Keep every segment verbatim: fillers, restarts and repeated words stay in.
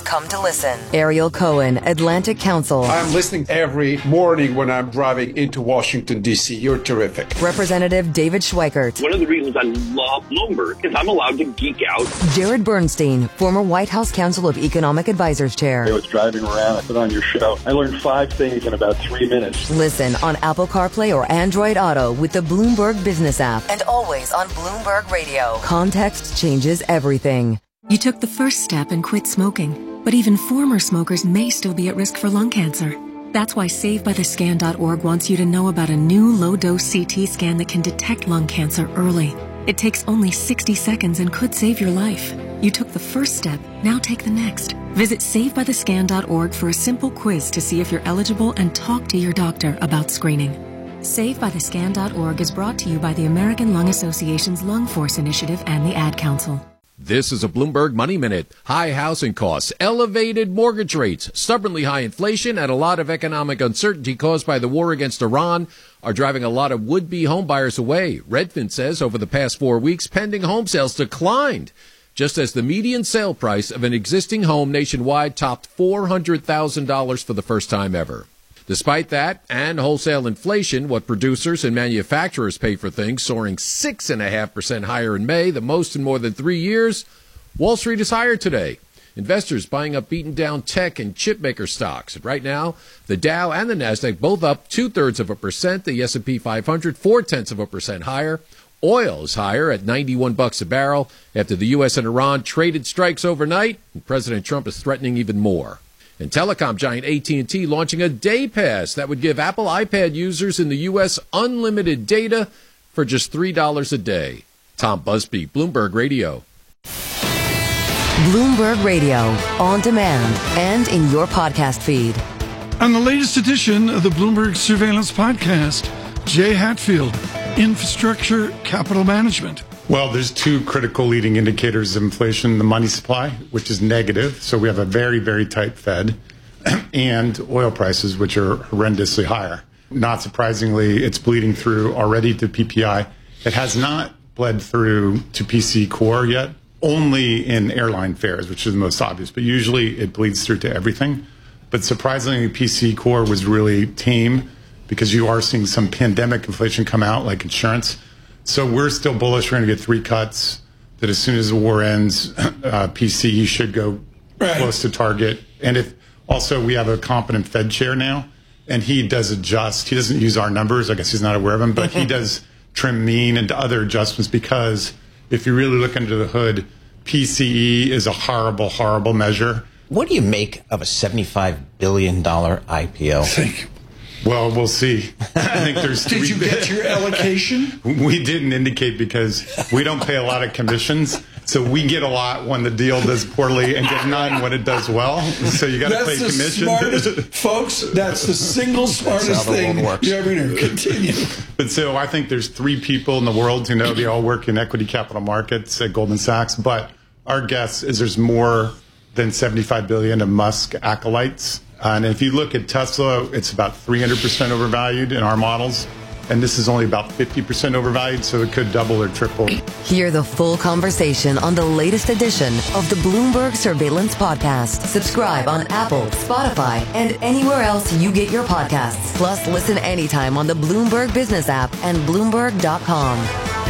come to listen. Ariel Cohen, Atlantic Council. I'm listening every morning when I'm driving into Washington, D C. You're terrific. Representative David Schweikert. One of the reasons I love Bloomberg is I'm allowed to geek out. Jared Bernstein, former White House Council of Economic Advisors Chair. I was driving around, I put on your show. I learned five things in about three minutes. Listen on Apple CarPlay or Android Auto with the Bloomberg Business app. And always on Bloomberg Radio. Context changes everything. You took the first step and quit smoking, but even former smokers may still be at risk for lung cancer. That's why Save By The Scan dot org wants you to know about a new low-dose C T scan that can detect lung cancer early. It takes only sixty seconds and could save your life. You took the first step, now take the next. Visit Save By The Scan dot org for a simple quiz to see if you're eligible and talk to your doctor about screening. Save By The Scan dot org is brought to you by the American Lung Association's Lung Force Initiative and the Ad Council. This is a Bloomberg Money Minute. High housing costs, elevated mortgage rates, stubbornly high inflation, and a lot of economic uncertainty caused by the war against Iran are driving a lot of would-be homebuyers away. Redfin says over the past four weeks, pending home sales declined, just as the median sale price of an existing home nationwide topped four hundred thousand dollars for the first time ever. Despite that and wholesale inflation, what producers and manufacturers pay for things soaring six point five percent higher in May, the most in more than three years, Wall Street is higher today. Investors buying up beaten-down tech and chipmaker stocks. Right now, the Dow and the Nasdaq both up two-thirds of a percent, the S and P five hundred four-tenths of a percent higher. Oil is higher at ninety-one bucks a barrel after the U S and Iran traded strikes overnight, and President Trump is threatening even more. And telecom giant A T and T launching a day pass that would give Apple iPad users in the U S unlimited data for just three dollars a day. Tom Busby, Bloomberg Radio. Bloomberg Radio, on demand and in your podcast feed. On the latest edition of the Bloomberg Surveillance Podcast, Jay Hatfield, Infrastructure Capital Management. Well, there's two critical leading indicators of inflation, the money supply, which is negative, so we have a very, very tight Fed, and oil prices, which are horrendously higher. Not surprisingly, it's bleeding through already to P P I. It has not bled through to P C core yet, only in airline fares, which is the most obvious, but usually it bleeds through to everything. But surprisingly, P C core was really tame because you are seeing some pandemic inflation come out, like insurance. So we're still bullish. We're going to get three cuts, that as soon as the war ends, uh, P C E should go right close to target. And if also we have a competent Fed chair now, and he does adjust. He doesn't use our numbers. I guess he's not aware of them, but he does trim mean and other adjustments because if you really look under the hood, P C E is a horrible, horrible measure. What do you make of a seventy-five billion dollars I P O? Thank you. Well, we'll see. I think there's. Did you get your allocation? We didn't indicate because we don't pay a lot of commissions, so we get a lot when the deal does poorly and get none when it does well. So you got to pay commission. Smartest, folks, that's the single smartest thing you ever heard. Continue. But so I think there's three people in the world who know they all work in equity capital markets at Goldman Sachs. But our guess is there's more than seventy-five billion of Musk acolytes. And if you look at Tesla, it's about three hundred percent overvalued in our models. And this is only about fifty percent overvalued, so it could double or triple. Hear the full conversation on the latest edition of the Bloomberg Surveillance Podcast. Subscribe on Apple, Spotify, and anywhere else you get your podcasts. Plus, listen anytime on the Bloomberg Business app and Bloomberg dot com.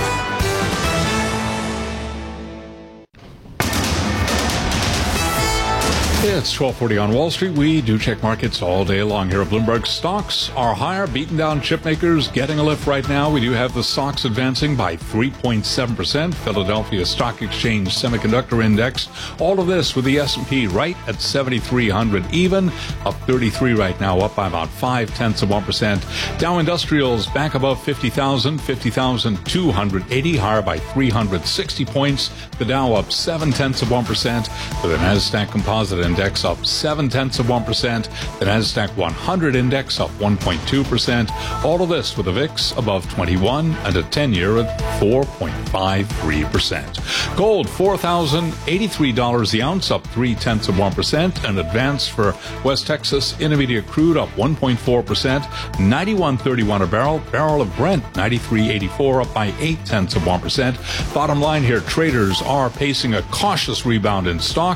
It's twelve forty on Wall Street. We do check markets all day long here at Bloomberg. Stocks are higher, beaten down chip makers getting a lift right now. We do have the stocks advancing by three point seven percent. Philadelphia Stock Exchange Semiconductor Index. All of this with the S and P right at seventy-three hundred even, up thirty-three right now, up by about five tenths of one percent. Dow Industrials back above fifty thousand, fifty thousand two hundred eighty, higher by three hundred sixty points. The Dow up seven tenths of one percent, with the Nasdaq Composite Index up seven tenths of one percent. The Nasdaq one hundred Index up one point two percent. All of this with a V I X above twenty-one and a ten-year at four point five three percent. Gold, four thousand eighty-three dollars the ounce, up three tenths of one percent. An advance for West Texas Intermediate Crude up one point four percent. ninety-one thirty-one a barrel. Barrel of Brent, ninety-three eighty-four, up by eight tenths of one percent. Bottom line here, traders are pacing a cautious rebound in stocks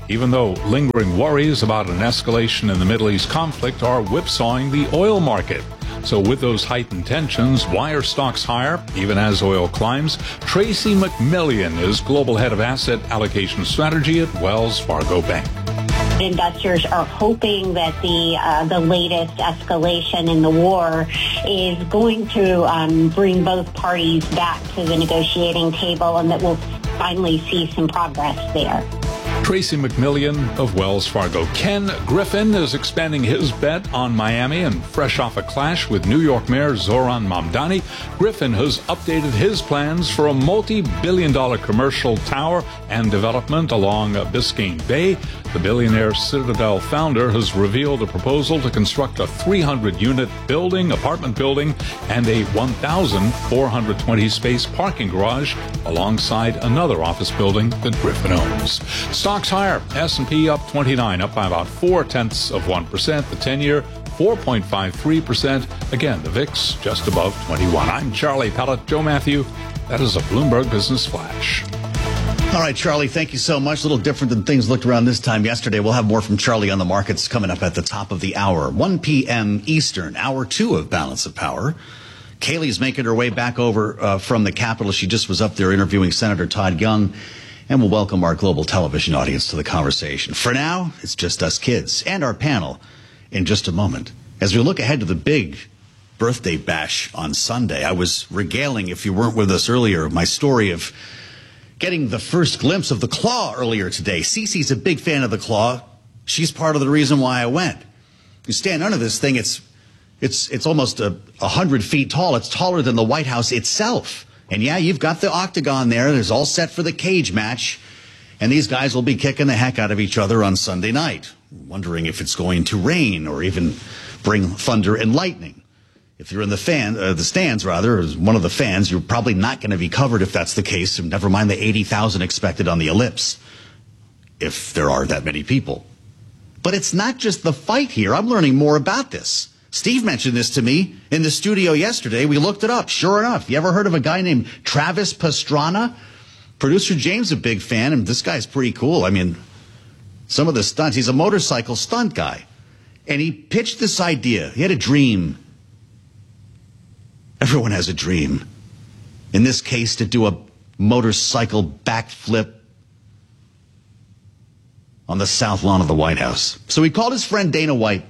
even though lingering worries about an escalation in the Middle East conflict are whipsawing the oil market. So with those heightened tensions, why are stocks higher, even as oil climbs? Tracy McMillian is Global Head of Asset Allocation Strategy at Wells Fargo Bank. Investors are hoping that the uh, the latest escalation in the war is going to um, bring both parties back to the negotiating table and that we'll finally see some progress there. Tracy McMillian of Wells Fargo. Ken Griffin is expanding his bet on Miami, and fresh off a clash with New York Mayor Zoran Mamdani, Griffin has updated his plans for a multi-billion dollar commercial tower and development along Biscayne Bay. The billionaire Citadel founder has revealed a proposal to construct a three hundred unit building, apartment building, and a one thousand four hundred twenty space parking garage alongside another office building that Griffin owns. Stocks higher. S and P up twenty-nine, up by about four tenths of one percent. The ten-year, four point five three percent. Again, the V I X just above twenty-one. I'm Charlie Pellet. Joe Matthew. That is a Bloomberg Business Flash. All right, Charlie, thank you so much. A little different than things looked around this time yesterday. We'll have more from Charlie on the markets coming up at the top of the hour. one p.m. Eastern, hour two of Balance of Power. Kayleigh's making her way back over uh, from the Capitol. She just was up there interviewing Senator Todd Young. And we'll welcome our global television audience to the conversation. For now, it's just us kids and our panel in just a moment. As we look ahead to the big birthday bash on Sunday, I was regaling, if you weren't with us earlier, my story of getting the first glimpse of the Claw earlier today. Cece's a big fan of the Claw. She's part of the reason why I went. You stand under this thing, it's it's it's almost a, a hundred feet tall. It's taller than the White House itself. And yeah, you've got the octagon there. There's all set for the cage match. And these guys will be kicking the heck out of each other on Sunday night, wondering if it's going to rain or even bring thunder and lightning. If you're in the fan, uh, the stands, rather, as one of the fans, you're probably not going to be covered if that's the case. Never mind the eighty thousand expected on the ellipse, if there are that many people. But it's not just the fight here. I'm learning more about this. Steve mentioned this to me in the studio yesterday. We looked it up. Sure enough, you ever heard of a guy named Travis Pastrana? Producer James is a big fan, and this guy's pretty cool. I mean, some of the stunts, he's a motorcycle stunt guy. And he pitched this idea. He had a dream. Everyone has a dream. In this case, to do a motorcycle backflip on the south lawn of the White House. So he called his friend Dana White.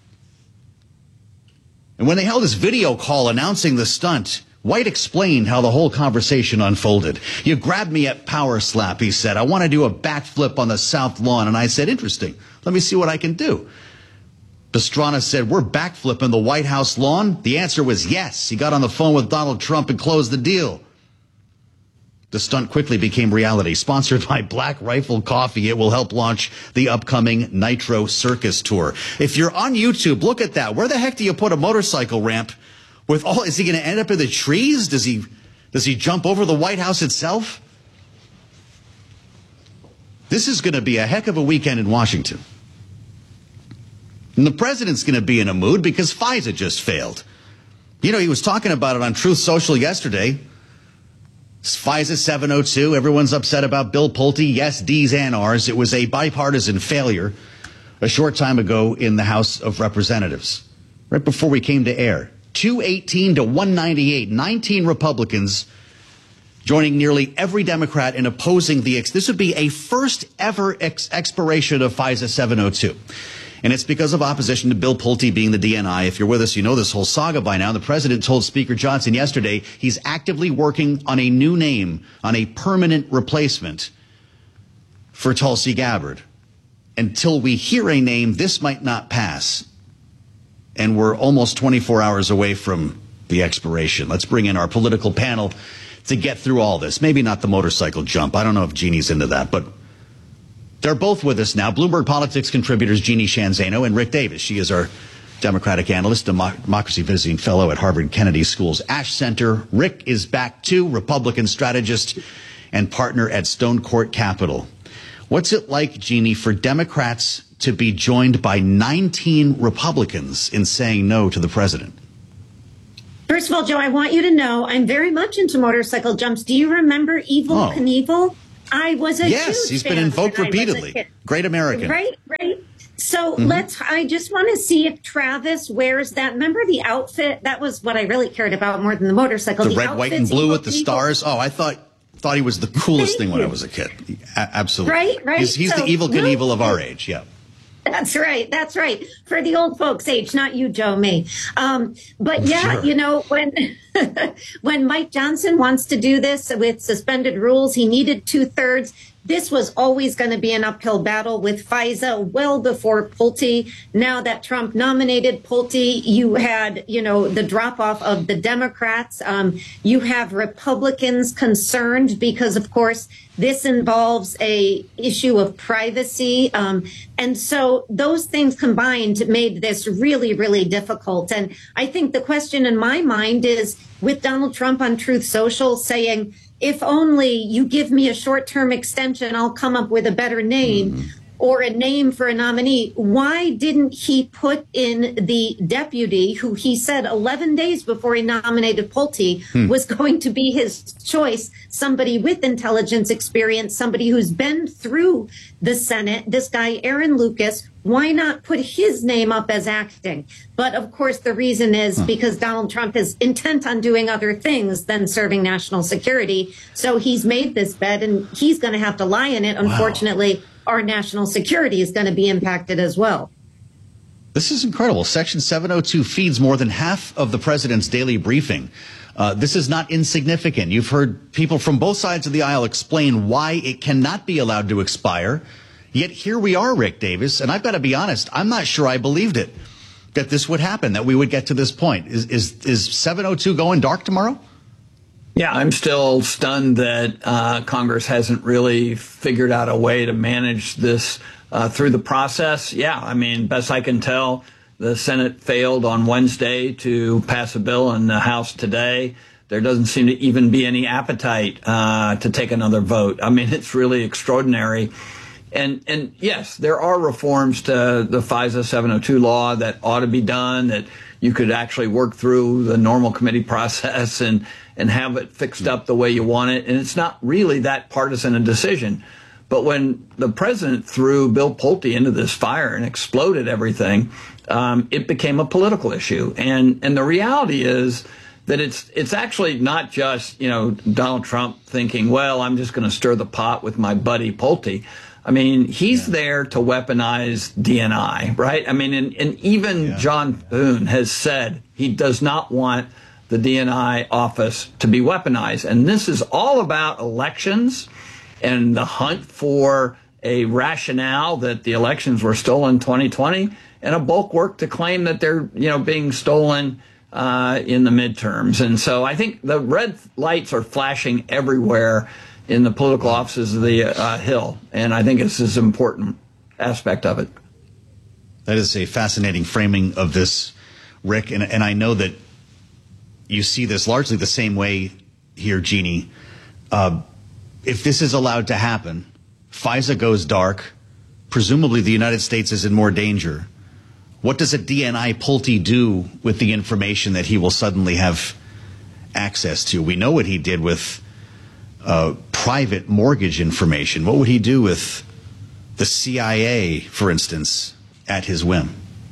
And when they held his video call announcing the stunt, White explained how the whole conversation unfolded. You grabbed me at Power Slap, he said. I want to do a backflip on the south lawn. And I said, interesting. Let me see what I can do. Pastrana said, we're backflipping the White House lawn? The answer was yes. He got on the phone with Donald Trump and closed the deal. The stunt quickly became reality. Sponsored by Black Rifle Coffee, it will help launch the upcoming Nitro Circus Tour. If you're on YouTube, look at that. Where the heck do you put a motorcycle ramp with all? Is he going to end up in the trees? Does he, does he jump over the White House itself? This is going to be a heck of a weekend in Washington. And the president's going to be in a mood because FISA just failed. You know, he was talking about it on Truth Social yesterday. FISA seven oh two, everyone's upset about Bill Pulte. Yes, D's and R's. It was a bipartisan failure a short time ago in the House of Representatives, right before we came to air. two eighteen to one ninety-eight, nineteen Republicans joining nearly every Democrat in opposing the, ex this would be a first ever ex expiration of FISA seven oh two. And it's because of opposition to Bill Pulte being the D N I. If you're with us, you know this whole saga by now. The president told Speaker Johnson yesterday he's actively working on a new name, on a permanent replacement for Tulsi Gabbard. Until we hear a name, this might not pass. And we're almost twenty-four hours away from the expiration. Let's bring in our political panel to get through all this. Maybe not the motorcycle jump. I don't know if Jeannie's into that, but they're both with us now. Bloomberg Politics contributors Jeannie Shanzano and Rick Davis. She is our Democratic analyst, democracy visiting fellow at Harvard Kennedy School's Ash Center. Rick is back too, Republican strategist and partner at Stone Court Capital. What's it like, Jeannie, for Democrats to be joined by nineteen Republicans in saying no to the president? First of all, Joe, I want you to know I'm very much into motorcycle jumps. Do you remember Evel oh. Knievel? I was a yes, huge he's fan been invoked when I was a repeatedly. kid. Great American. Right, right. So Mhm. let's, I just want to see if Travis wears that. Remember the outfit? That was what I really cared about more than the motorcycle. The, red, white, and blue with the people- stars. Oh, I thought thought he was the coolest Thank thing when you. I was a kid. A- absolutely. Right, right. He's, he's So, the evil no- Knievel of our age, yeah. That's right. That's right. For the old folks' age, not you, Joe, me. Um, but yeah, Sure. you know, when when Mike Johnson wants to do this with suspended rules, he needed two thirds. This was always going to be an uphill battle with FISA well before Pulte. Now that Trump nominated Pulte, you had, you know, the drop off of the Democrats. Um, you have Republicans concerned because, of course, this involves a issue of privacy. Um, and so those things combined made this really, really difficult. And I think the question in my mind is with Donald Trump on Truth Social saying, if only you give me a short-term extension, I'll come up with a better name mm. or a name for a nominee. Why didn't he put in the deputy who he said eleven days before he nominated Pulte hmm. was going to be his choice, somebody with intelligence experience, somebody who's been through the Senate, this guy, Aaron Lucas? Why not put his name up as acting? But of course, the reason is huh. because Donald Trump is intent on doing other things than serving national security. So he's made this bet and he's going to have to lie in it. Unfortunately, wow. our national security is going to be impacted as well. This is incredible. Section seven oh two feeds more than half of the president's daily briefing. Uh, this is not insignificant. You've heard people from both sides of the aisle explain why it cannot be allowed to expire. Yet here we are, Rick Davis, and I've got to be honest, I'm not sure I believed it, that this would happen, that we would get to this point. Is is, is seven oh two going dark tomorrow? Yeah, I'm still stunned that uh, Congress hasn't really figured out a way to manage this uh, through the process. Yeah, I mean, best I can tell, the Senate failed on Wednesday to pass a bill in the House today. There doesn't seem to even be any appetite uh, to take another vote. I mean, it's really extraordinary. And, and yes, there are reforms to the FISA seven oh two law that ought to be done, that you could actually work through the normal committee process and, and have it fixed up the way you want it. And it's not really that partisan a decision. But when the president threw Bill Pulte into this fire and exploded everything, um, it became a political issue. And, and the reality is that it's it's actually not just, you know, Donald Trump thinking, well, I'm just going to stir the pot with my buddy Pulte. I mean, he's yeah. there to weaponize D N I, right? I mean, and, and even yeah. John Boone has said he does not want the D N I office to be weaponized. And this is all about elections and the hunt for a rationale that the elections were stolen in twenty twenty and a bulk work to claim that they're, you know, being stolen uh, in the midterms. And so I think the red lights are flashing everywhere in the political offices of the uh, Hill. And I think it's an important aspect of it. That is a fascinating framing of this, Rick. And, and I know that you see this largely the same way here, Jeannie. Uh, if this is allowed to happen, FISA goes dark. Presumably the United States is in more danger. What does a D N I Pulte do with the information that he will suddenly have access to? We know what he did with uh, private mortgage information. What would he do with the C I A, for instance, at his whim?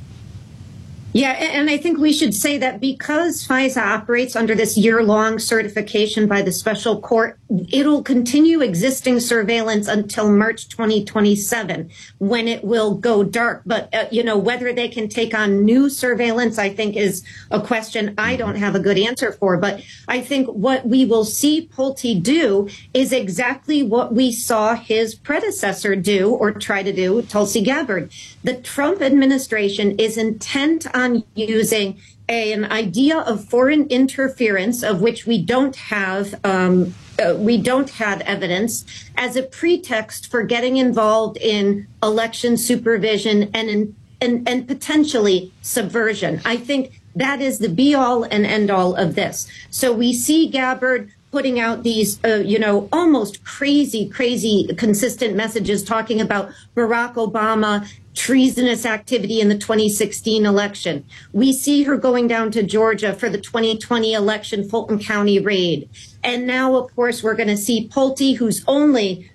Yeah, and I think we should say that because FISA operates under this year-long certification by the special court, it'll continue existing surveillance until March twenty twenty-seven, when it will go dark. But, uh, you know, whether they can take on new surveillance, I think, is a question I don't have a good answer for. But I think what we will see Pulte do is exactly what we saw his predecessor do or try to do, Tulsi Gabbard. The Trump administration is intent on using a, an idea of foreign interference, of which we don't have um, uh, we don't have evidence, as a pretext for getting involved in election supervision and in, and, and potentially subversion. I think that is the be all and end all of this. So we see Gabbard putting out these, uh, you know, almost crazy, crazy consistent messages talking about Barack Obama, treasonous activity in the twenty sixteen election. We see her going down to Georgia for the twenty twenty election, Fulton County raid. And now, of course, we're going to see Pulte, who's only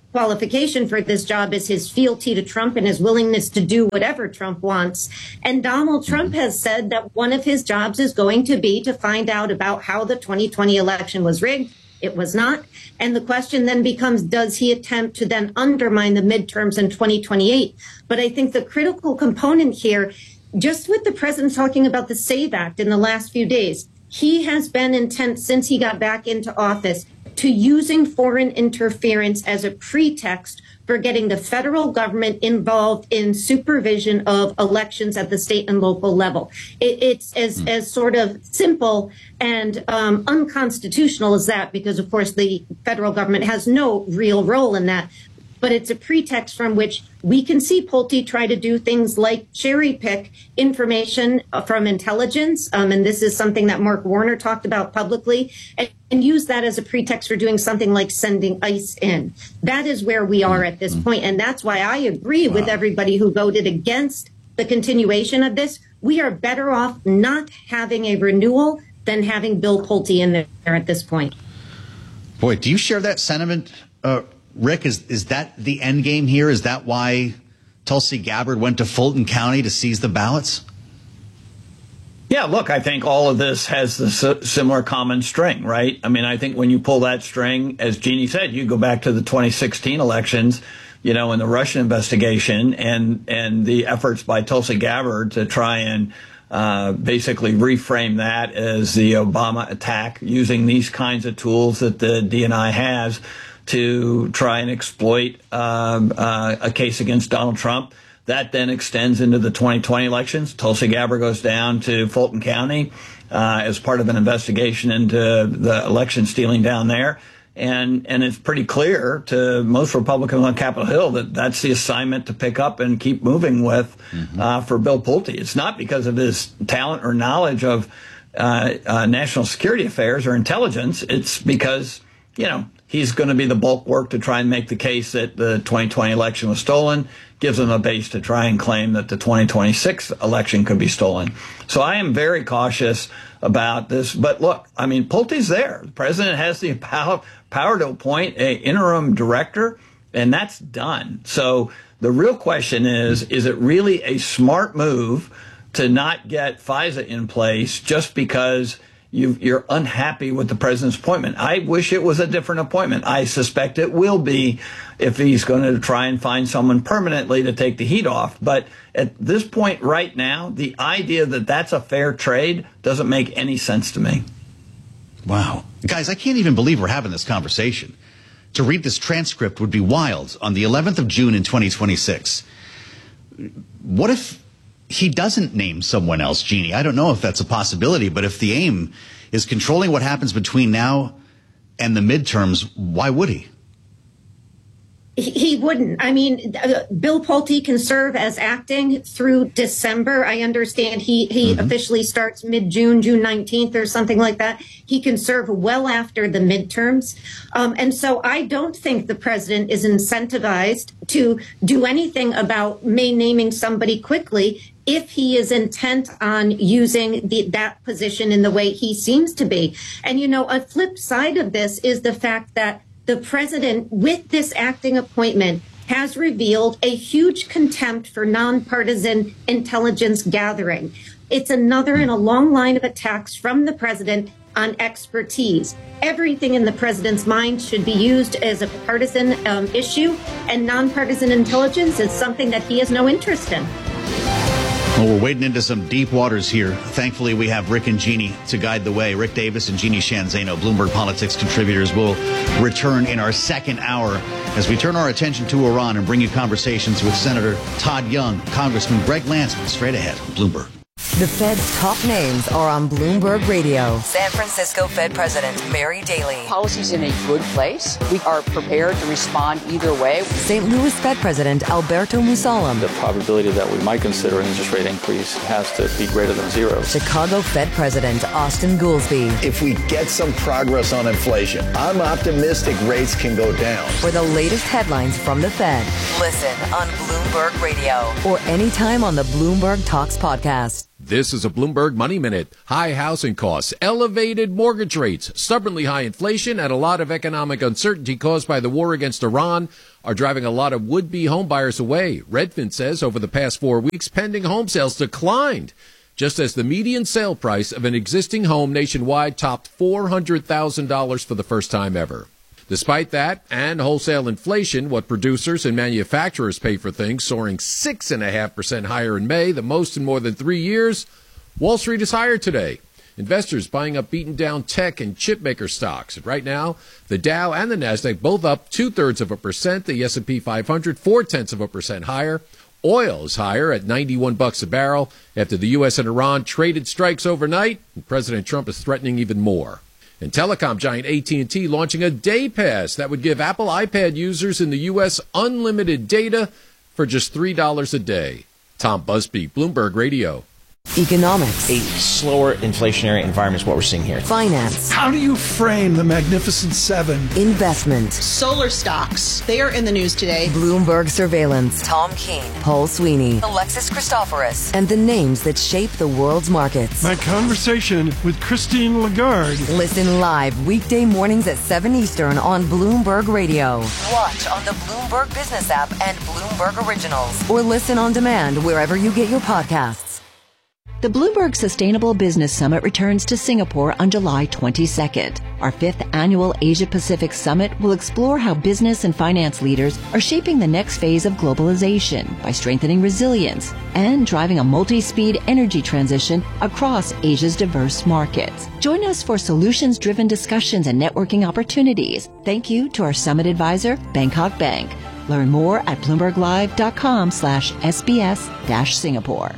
qualification for this job is his fealty to Trump and his willingness to do whatever Trump wants. And Donald Trump has said that one of his jobs is going to be to find out about how the twenty twenty election was rigged. It was not. And the question then becomes, does he attempt to then undermine the midterms in twenty twenty-eight? But I think the critical component here, just with the president talking about the SAVE Act in the last few days, he has been intent since he got back into office to using foreign interference as a pretext for getting the federal government involved in supervision of elections at the state and local level. It, it's as, mm. as sort of simple and um, unconstitutional as that, because, of course, the federal government has no real role in that. But it's a pretext from which we can see Pulte try to do things like cherry pick information from intelligence. Um, and this is something that Mark Warner talked about publicly, and, and use that as a pretext for doing something like sending ICE in. That is where we are at this point. And that's why I agree wow. with everybody who voted against the continuation of this. We are better off not having a renewal than having Bill Pulte in there at this point. Boy, do you share that sentiment, uh, Rick? Is is that the end game here? Is that why Tulsi Gabbard went to Fulton County to seize the ballots? Yeah, look, I think all of this has the similar common string, right? I mean, I think when you pull that string, as Jeannie said, you go back to the twenty sixteen elections, you know, and the Russian investigation and and the efforts by Tulsi Gabbard to try and uh, basically reframe that as the Obama attack, using these kinds of tools that the D N I has to try and exploit um, uh, a case against Donald Trump. That then extends into the twenty twenty elections. Tulsi Gabbard goes down to Fulton County uh, as part of an investigation into the election stealing down there. And and it's pretty clear to most Republicans on Capitol Hill that that's the assignment to pick up and keep moving with mm-hmm. uh, for Bill Pulte. It's not because of his talent or knowledge of uh, uh, national security affairs or intelligence. It's because, you know, he's going to be the bulk work to try and make the case that the twenty twenty election was stolen, gives him a base to try and claim that the twenty twenty-six election could be stolen. So I am very cautious about this. But look, I mean, Pulte's there. The president has the power, power to appoint an interim director, and that's done. So the real question is, is it really a smart move to not get FISA in place just because You, you're unhappy with the president's appointment? I wish it was a different appointment. I suspect it will be if he's going to try and find someone permanently to take the heat off. But at this point right now, the idea that that's a fair trade doesn't make any sense to me. Wow. Guys, I can't even believe we're having this conversation. To read this transcript would be wild. On the eleventh of June in twenty twenty-six, what if he doesn't name someone else, Jeannie? I don't know if that's a possibility, but if the aim is controlling what happens between now and the midterms, why would he? He wouldn't. I mean, uh, Bill Pulte can serve as acting through December. I understand he, he mm-hmm. officially starts mid-June, June nineteenth or something like that. He can serve well after the midterms. Um, and so I don't think the president is incentivized to do anything about May naming somebody quickly if he is intent on using the, that position in the way he seems to be. And, you know, a flip side of this is the fact that the president, with this acting appointment, has revealed a huge contempt for nonpartisan intelligence gathering. It's another in a long line of attacks from the president on expertise. Everything in the president's mind should be used as a partisan um, issue, and nonpartisan intelligence is something that he has no interest in. Well, we're wading into some deep waters here. Thankfully, we have Rick and Jeannie to guide the way. Rick Davis and Jeannie Shanzano, Bloomberg Politics contributors, will return in our second hour as we turn our attention to Iran and bring you conversations with Senator Todd Young, Congressman Greg Lansman, straight ahead on Bloomberg. The Fed's top names are on Bloomberg Radio. San Francisco Fed President Mary Daly. Policy's in a good place. We are prepared to respond either way. Saint Louis Fed President Alberto Musalem. The probability that we might consider an interest rate increase has to be greater than zero. Chicago Fed President Austin Goolsbee. If we get some progress on inflation, I'm optimistic rates can go down. For the latest headlines from the Fed, listen on Bloomberg Radio or anytime on the Bloomberg Talks podcast. This is a Bloomberg Money Minute. High housing costs, elevated mortgage rates, stubbornly high inflation, and a lot of economic uncertainty caused by the war against Iran are driving a lot of would-be homebuyers away. Redfin says over the past four weeks, pending home sales declined, just as the median sale price of an existing home nationwide topped four hundred thousand dollars for the first time ever. Despite that and wholesale inflation, what producers and manufacturers pay for things soaring six point five percent higher in May, the most in more than three years, Wall Street is higher today. Investors buying up beaten-down tech and chipmaker stocks. Right now, the Dow and the Nasdaq both up two-thirds of a percent, the S and P five hundred four-tenths of a percent higher. Oil is higher at ninety-one bucks a barrel after the U S and Iran traded strikes overnight, and President Trump is threatening even more. And telecom giant A T and T launching a day pass that would give Apple iPad users in the U S unlimited data for just three dollars a day. Tom Busby, Bloomberg Radio. Economics. A slower inflationary environment is what we're seeing here. Finance. How do you frame the Magnificent Seven? Investment. Solar stocks. They are in the news today. Bloomberg Surveillance. Tom Keene. Paul Sweeney. Alexis Christoforous. And the names that shape the world's markets. My conversation with Christine Lagarde. Listen live weekday mornings at seven Eastern on Bloomberg Radio. Watch on the Bloomberg Business app and Bloomberg Originals. Or listen on demand wherever you get your podcasts. The Bloomberg Sustainable Business Summit returns to Singapore on July twenty-second. Our fifth annual Asia-Pacific Summit will explore how business and finance leaders are shaping the next phase of globalization by strengthening resilience and driving a multi-speed energy transition across Asia's diverse markets. Join us for solutions-driven discussions and networking opportunities. Thank you to our summit advisor, Bangkok Bank. Learn more at bloomberglive.com slash SBS dash Singapore.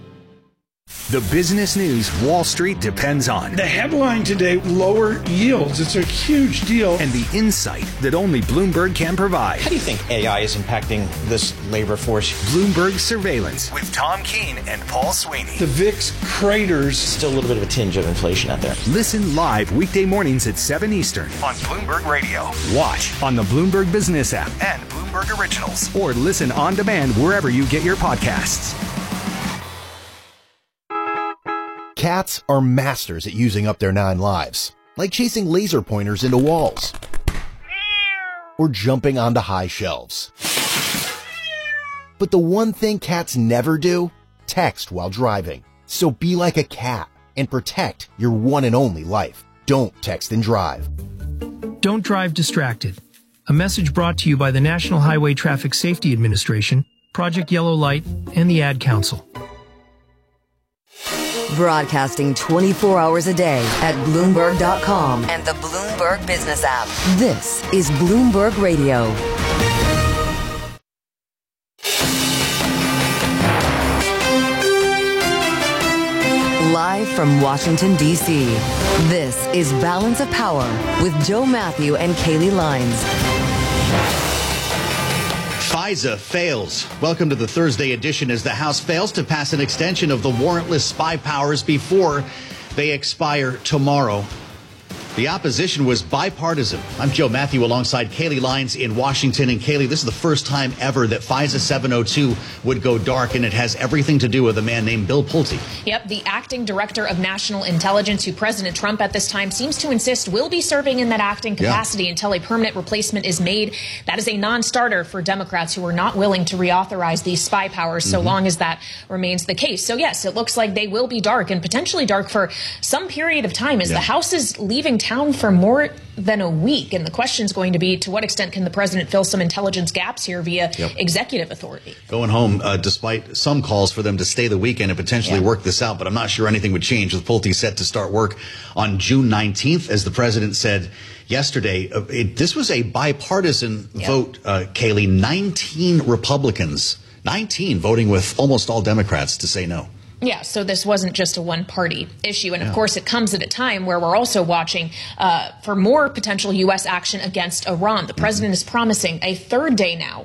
The business news Wall Street depends on. The headline today, lower yields. It's a huge deal. And the insight that only Bloomberg can provide. How do you think A I is impacting this labor force? Bloomberg Surveillance with Tom Keene and Paul Sweeney. The V I X craters. Still a little bit of a tinge of inflation out there. Listen live weekday mornings at seven Eastern on Bloomberg Radio. Watch on the Bloomberg Business app and Bloomberg Originals. Or listen on demand wherever you get your podcasts. Cats are masters at using up their nine lives, like chasing laser pointers into walls or jumping onto high shelves. But the one thing cats never do, text while driving. So be like a cat and protect your one and only life. Don't text and drive. Don't drive distracted. A message brought to you by the National Highway Traffic Safety Administration, Project Yellow Light, and the Ad Council. Broadcasting twenty-four hours a day at Bloomberg dot com and the Bloomberg Business app. This is Bloomberg Radio. Live from Washington, D C, this is Balance of Power with Joe Matthew and Kaylee Lines. FISA fails. Welcome to the Thursday edition as the House fails to pass an extension of the warrantless spy powers before they expire tomorrow. The opposition was bipartisan. I'm Joe Matthew alongside Kaylee Lines in Washington. And Kaylee, this is the first time ever that FISA seven oh two would go dark, and it has everything to do with a man named Bill Pulte. Yep, the acting director of national intelligence, who President Trump at this time seems to insist will be serving in that acting capacity yeah. until a permanent replacement is made. That is a non-starter for Democrats who are not willing to reauthorize these spy powers so mm-hmm. long as that remains the case. So, yes, it looks like they will be dark and potentially dark for some period of time as yeah. the House is leaving town for more than a week. And the question is going to be, to what extent can the president fill some intelligence gaps here via yep. executive authority? Going home, uh, despite some calls for them to stay the weekend and potentially yeah. work this out, but I'm not sure anything would change with Pulte set to start work on June nineteenth, as the president said yesterday. Uh, it, this was a bipartisan yep. vote, uh, Kaylee. nineteen Republicans, nineteen voting with almost all Democrats to say no. Yeah, so this wasn't just a one-party issue. And, of yeah. course, it comes at a time where we're also watching uh, for more potential U S action against Iran. The president mm-hmm. is promising a third day now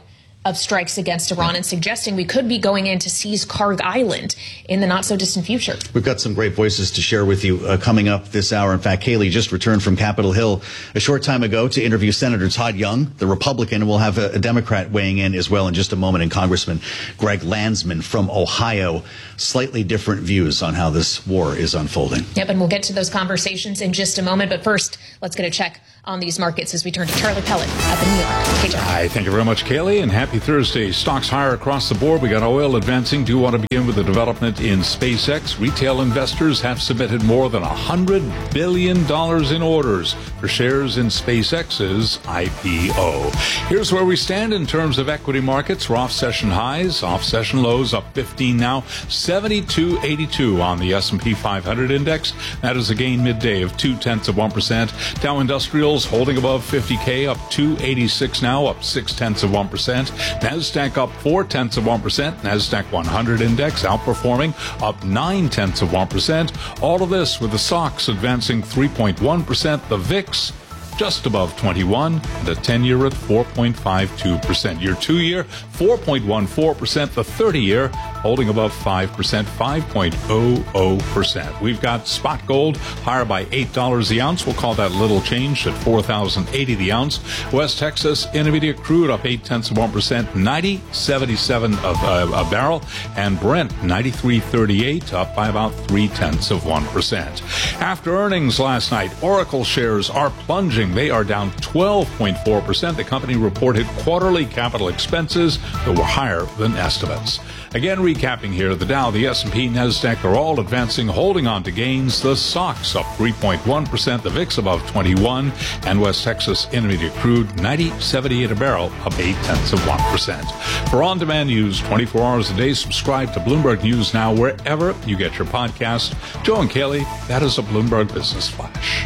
of strikes against Iran and suggesting we could be going in to seize Karg Island in the not-so-distant future. We've got some great voices to share with you uh, coming up this hour. In fact, Kayleigh just returned from Capitol Hill a short time ago to interview Senator Todd Young, the Republican, and we'll have a, a Democrat weighing in as well in just a moment, and Congressman Greg Landsman from Ohio. Slightly different views on how this war is unfolding. Yep, and we'll get to those conversations in just a moment. But first, let's get a check on these markets as we turn to Charlie Pellet up in New York. Hey, Charlie. Hi, thank you very much, Kayleigh, and happy Thursday. Stocks higher across the board. We got oil advancing. Do want to begin with the development in SpaceX. Retail investors have submitted more than one hundred billion dollars in orders for shares in SpaceX's I P O. Here's where we stand in terms of equity markets. We're off session highs, off session lows, up fifteen now. seventy-two eighty-two on the S and P five hundred index. That is a gain midday of two tenths of one percent. Dow Industrials holding above fifty K, up two eighty-six now, up six tenths of one percent. Nasdaq up four tenths of one percent. Nasdaq one hundred index outperforming, up nine tenths of one percent. All of this with the S O X advancing three point one percent. The V I X just above twenty-one, the ten-year at four point five two percent. Year two-year, four point one four percent. The thirty-year holding above five percent, five point zero zero percent. We've got spot gold higher by eight dollars the ounce. We'll call that little change at four thousand eighty the ounce. West Texas Intermediate crude up eight tenths of one percent, ninety seventy-seven a, a, a barrel. And Brent ninety-three thirty-eight, up by about three tenths of one percent. After earnings last night, Oracle shares are plunging. They are down twelve point four percent. The company reported quarterly capital expenses that were higher than estimates. Again, recapping here, the Dow, the S and P, Nasdaq are all advancing, holding on to gains. The S O X up three point one percent, the V I X above twenty-one, and West Texas Intermediate crude ninety seventy-eight a barrel, up eight tenths of one percent. For on-demand news twenty-four hours a day, subscribe to Bloomberg News Now wherever you get your podcast. Joe and Kayleigh, that is a Bloomberg Business Flash.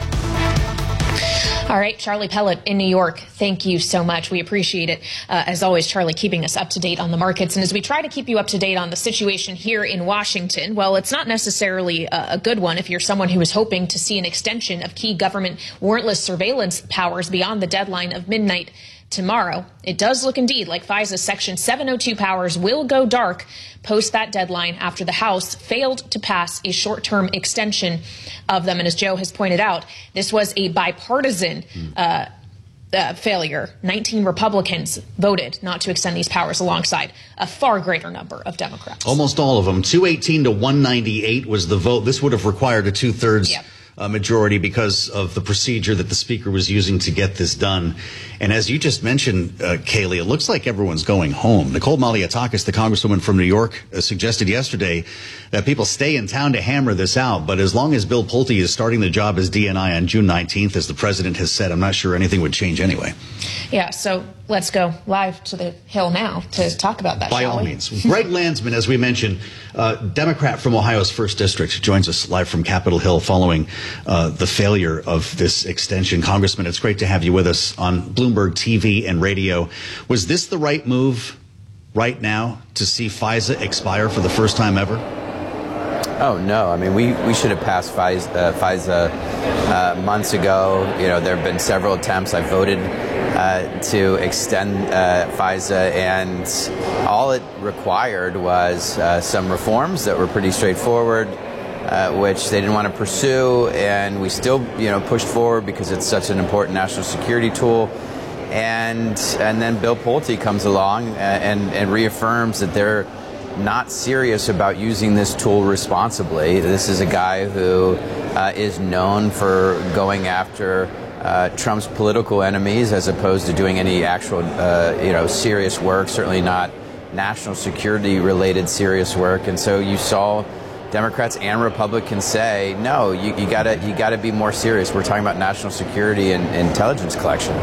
All right, Charlie Pellet in New York, thank you so much. We appreciate it. Uh, as always, Charlie, keeping us up to date on the markets. And as we try to keep you up to date on the situation here in Washington, well, it's not necessarily a, a good one if you're someone who is hoping to see an extension of key government warrantless surveillance powers beyond the deadline of midnight tomorrow. It does look indeed like FISA's Section seven oh two powers will go dark post that deadline after the House failed to pass a short-term extension of them. And as Joe has pointed out, this was a bipartisan uh, uh, failure. nineteen Republicans voted not to extend these powers alongside a far greater number of Democrats. Almost all of them. two eighteen to one ninety-eight was the vote. This would have required a two-thirds yep. uh, majority because of the procedure that the Speaker was using to get this done. And as you just mentioned, uh, Kayleigh, it looks like everyone's going home. Nicole Malliotakis, the congresswoman from New York, uh, suggested yesterday that people stay in town to hammer this out. But as long as Bill Pulte is starting the job as D N I on June nineteenth, as the president has said, I'm not sure anything would change anyway. Yeah, so let's go live to the Hill now to talk about that, By shall all we? means. Greg Landsman, as we mentioned, uh, Democrat from Ohio's first District, joins us live from Capitol Hill following uh, the failure of this extension. Congressman, it's great to have you with us on Bloomberg T V and radio. Was this the right move right now to see FISA expire for the first time ever? Oh, no. I mean, we, we should have passed FISA, uh, FISA uh, months ago. You know, there have been several attempts. I voted uh, to extend uh, FISA, and all it required was uh, some reforms that were pretty straightforward, uh, which they didn't want to pursue, and we still, you know, pushed forward because it's such an important national security tool. And and then Bill Pulte comes along and, and reaffirms that they're not serious about using this tool responsibly. This is a guy who uh, is known for going after uh, Trump's political enemies as opposed to doing any actual, uh, you know, serious work, certainly not national security related serious work. And so you saw Democrats and Republicans say, no, you, you gotta you gotta be more serious. We're talking about national security and, and intelligence collection.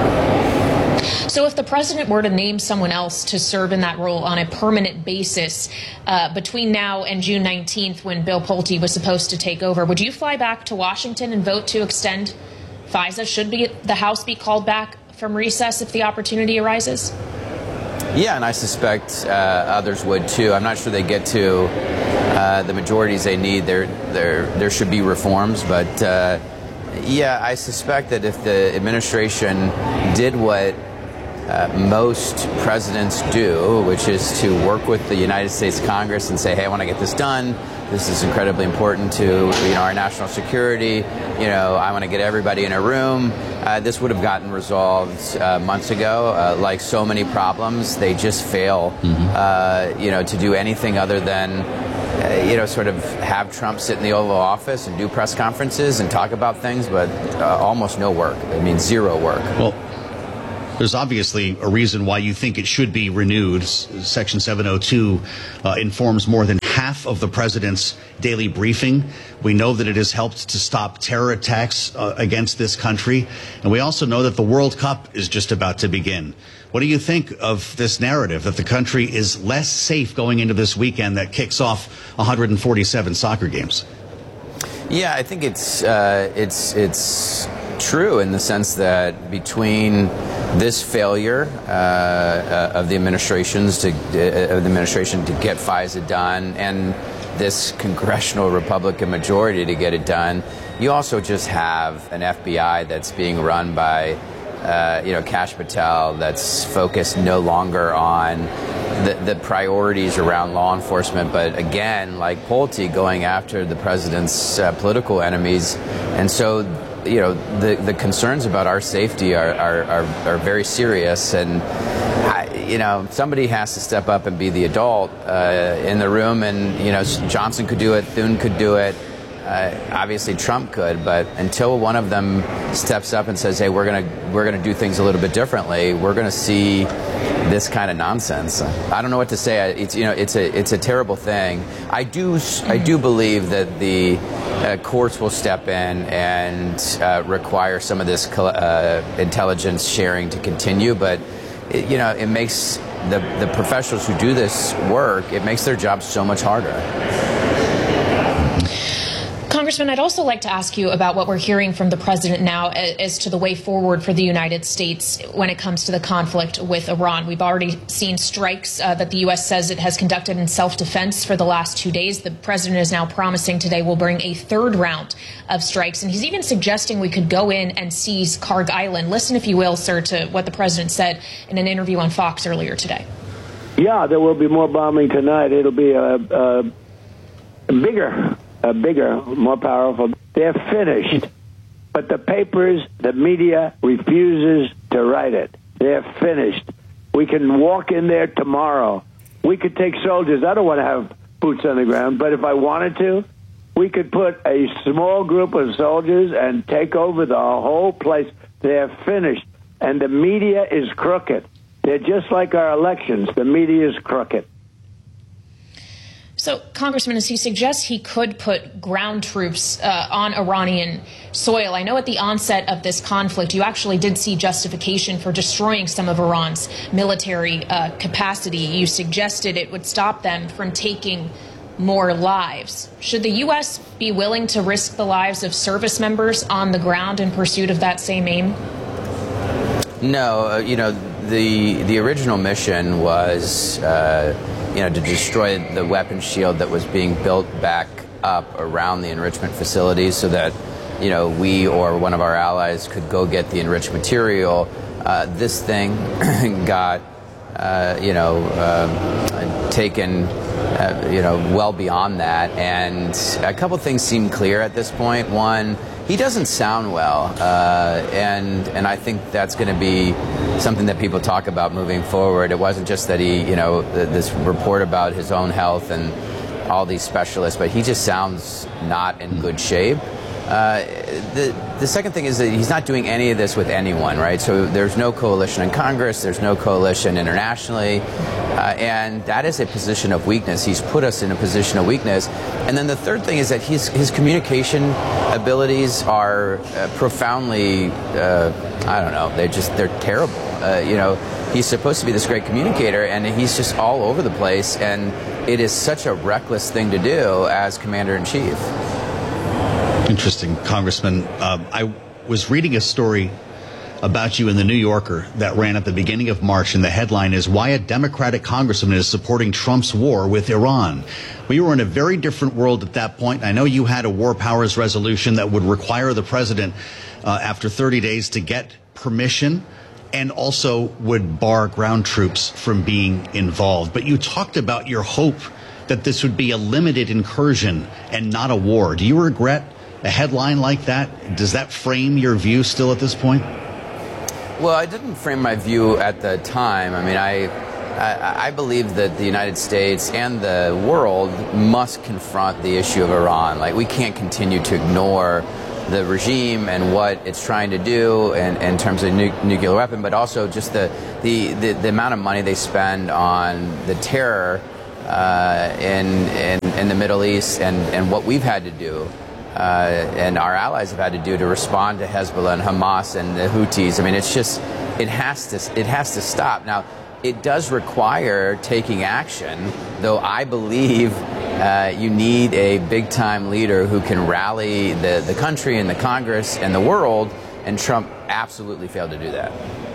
So if the president were to name someone else to serve in that role on a permanent basis uh, between now and June nineteenth, when Bill Pulte was supposed to take over, would you fly back to Washington and vote to extend FISA? Should be, the House be called back from recess if the opportunity arises? Yeah, and I suspect uh, others would too. I'm not sure they get to uh, the majorities they need. There, there, there should be reforms, but uh, yeah, I suspect that if the administration did what uh, most presidents do, which is to work with the United States Congress and say, hey, I want to get this done. This is incredibly important to, you know, our national security. You know, I want to get everybody in a room. Uh, this would have gotten resolved uh, months ago. Uh, like so many problems, they just fail, mm-hmm. uh, you know, to do anything other than, uh, you know, sort of have Trump sit in the Oval Office and do press conferences and talk about things, but uh, almost no work. I mean, zero work. Well, there's obviously a reason why you think it should be renewed. Section seven oh two uh, informs more than half of the president's daily briefing. We know that it has helped to stop terror attacks uh, against this country. And we also know that the World Cup is just about to begin. What do you think of this narrative that the country is less safe going into this weekend that kicks off one hundred forty-seven soccer games? Yeah, I think it's uh, it's it's true in the sense that between this failure uh, uh, of the administrations to uh, of the administration to get FISA done and this congressional Republican majority to get it done, you also just have an F B I that's being run by uh, you know Kash Patel, that's focused no longer on the, the priorities around law enforcement, but again, like Pulte, going after the president's uh, political enemies, and so. You know, the, the concerns about our safety are, are, are, are very serious, and, I, you know, somebody has to step up and be the adult uh, in the room, and, you know, Johnson could do it, Thune could do it, uh, obviously Trump could, but until one of them steps up and says, hey, we're going to we're gonna do things a little bit differently, we're going to see this kind of nonsense. I don't know what to say. It's, you know, it's a it's a terrible thing. I do I do believe that the uh, courts will step in and uh, require some of this uh, intelligence sharing to continue, but it, you know, it makes the the professionals who do this work, it makes their job so much harder. Congressman, I'd also like to ask you about what we're hearing from the president now as to the way forward for the United States when it comes to the conflict with Iran. We've already seen strikes uh, that the U S says it has conducted in self-defense for the last two days. The president is now promising today will bring a third round of strikes, and he's even suggesting we could go in and seize Karg Island. Listen, if you will, sir, to what the president said in an interview on Fox earlier today. Yeah, there will be more bombing tonight. It'll be a, a, a bigger... Uh, bigger, more powerful. They're finished. But the papers, the media refuses to write it. They're finished. We can walk in there tomorrow. We could take soldiers. I don't want to have boots on the ground, but if I wanted to, we could put a small group of soldiers and take over the whole place. They're finished. And the media is crooked. They're just like our elections. The media is crooked. So, Congressman, as he suggests he could put ground troops uh, on Iranian soil, I know at the onset of this conflict you actually did see justification for destroying some of Iran's military uh, capacity. You suggested it would stop them from taking more lives. Should the U S be willing to risk the lives of service members on the ground in pursuit of that same aim? No, uh, you know, the the original mission was... Uh, you know, to destroy the weapons shield that was being built back up around the enrichment facilities so that, you know, we or one of our allies could go get the enriched material. Uh, this thing got, uh, you know, uh, taken, uh, you know, well beyond that. And a couple things seem clear at this point. One, he doesn't sound well, uh, and and I think that's going to be something that people talk about moving forward. It wasn't just that he, you know, this report about his own health and all these specialists, but he just sounds not in good shape. Uh, the the second thing is that he's not doing any of this with anyone, right? So there's no coalition in Congress, there's no coalition internationally, uh, and that is a position of weakness. He's put us in a position of weakness. And then the third thing is that his his communication abilities are uh, profoundly, uh, I don't know, they're just they're terrible. Uh, you know, he's supposed to be this great communicator, and he's just all over the place, and it is such a reckless thing to do as commander-in-chief. Interesting, Congressman. Uh, I was reading a story about you in the New Yorker that ran at the beginning of March, and the headline is "Why a Democratic Congressman is Supporting Trump's War with Iran." We were in a very different world at that point. I know you had a war powers resolution that would require the president, uh, after thirty days, to get permission and also would bar ground troops from being involved. But you talked about your hope that this would be a limited incursion and not a war. Do you regret a headline like that? Does that frame your view still at this point? Well, I didn't frame my view at the time. I mean, I, I, I believe that the United States and the world must confront the issue of Iran. Like, we can't continue to ignore the regime and what it's trying to do in, in terms of nu- nuclear weapon, but also just the, the, the, the amount of money they spend on the terror uh, in, in, in the Middle East and, and what we've had to do. Uh, and our allies have had to do to respond to Hezbollah and Hamas and the Houthis. I mean, it's just, it has to, it has to stop. Now, it does require taking action, though I believe uh, you need a big-time leader who can rally the, the country and the Congress and the world, and Trump absolutely failed to do that.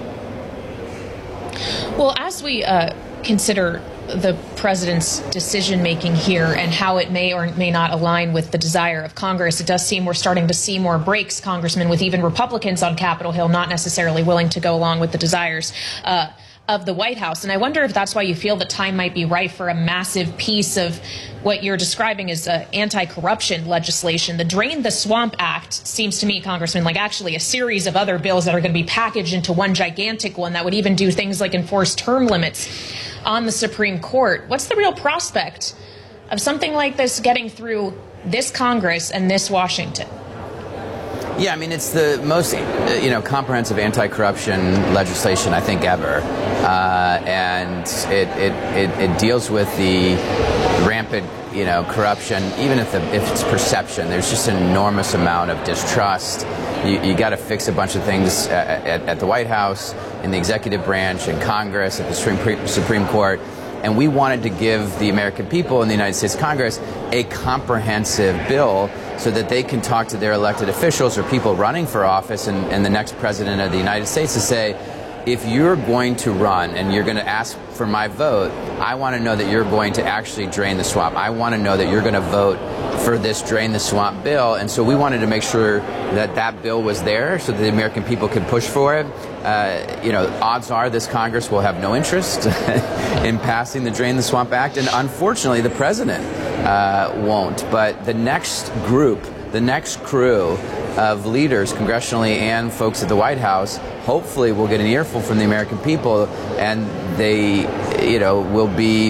Well, as we uh, consider the president's decision-making here and how it may or may not align with the desire of Congress, it does seem we're starting to see more breaks, Congressman, with even Republicans on Capitol Hill not necessarily willing to go along with the desires uh, of the White House. And I wonder if that's why you feel the time might be right for a massive piece of what you're describing as uh, anti-corruption legislation. The Drain the Swamp Act seems to me, Congressman, like actually a series of other bills that are going to be packaged into one gigantic one that would even do things like enforce term limits on the Supreme Court. What's the real prospect of something like this getting through this Congress and this Washington? Yeah, I mean, it's the most, you know, comprehensive anti-corruption legislation I think ever, uh, and it, it, it, it deals with the rampant, you know, corruption. Even if, the, if it's perception, there's just an enormous amount of distrust. You, you got to fix a bunch of things at, at, at the White House, in the executive branch, in Congress, at the Supreme, Supreme Court. And we wanted to give the American people in the United States Congress a comprehensive bill so that they can talk to their elected officials or people running for office and, and the next president of the United States to say, if you're going to run and you're going to ask for my vote, I want to know that you're going to actually drain the swamp. I want to know that you're going to vote for this Drain the Swamp bill. And so we wanted to make sure that that bill was there so that the American people could push for it. Uh, you know, odds are this Congress will have no interest in passing the Drain the Swamp Act. And unfortunately, the president uh, won't. But the next group, the next crew of leaders congressionally and folks at the White House, hopefully will get an earful from the American people, and they, you know, will be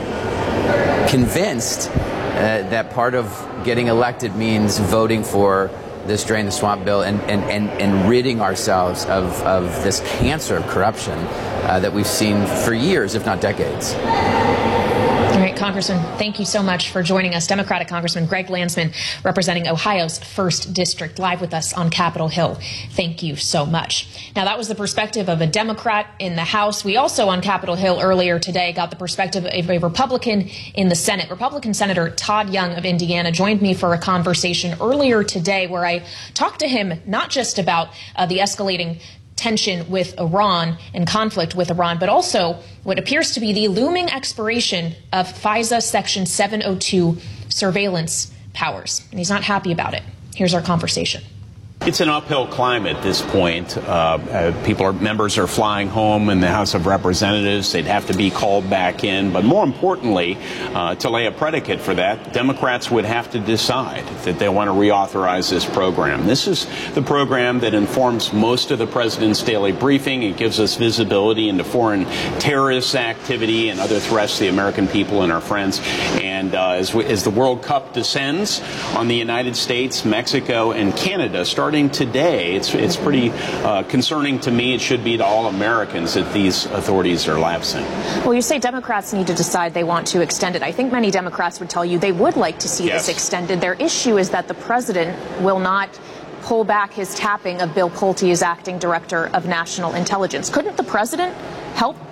convinced uh, that part of getting elected means voting for this Drain the Swamp bill and, and, and, and ridding ourselves of, of this cancer of corruption uh, that we've seen for years, if not decades. All right, Congressman, thank you so much for joining us. Democratic Congressman Greg Landsman, representing Ohio's first District, live with us on Capitol Hill. Thank you so much. Now, that was the perspective of a Democrat in the House. We also, on Capitol Hill earlier today, got the perspective of a Republican in the Senate. Republican Senator Todd Young of Indiana joined me for a conversation earlier today where I talked to him not just about uh, the escalating tension with Iran and conflict with Iran, but also what appears to be the looming expiration of FISA Section seven oh two surveillance powers. And he's not happy about it. Here's our conversation. It's an uphill climb at this point. Uh, uh, people are, members are flying home in the House of Representatives. They'd have to be called back in. But more importantly, uh, to lay a predicate for that, Democrats would have to decide that they want to reauthorize this program. This is the program that informs most of the president's daily briefing. It gives us visibility into foreign terrorist activity and other threats to the American people and our friends. And uh, as, we, as the World Cup descends on the United States, Mexico, and Canada, starting today, it's it's pretty uh, concerning to me. It should be to all Americans that these authorities are lapsing. Well, you say Democrats need to decide they want to extend it. I think many Democrats would tell you they would like to see yes. this extended. Their issue is that the president will not pull back his tapping of Bill Pulte as acting director of national intelligence. Couldn't the president help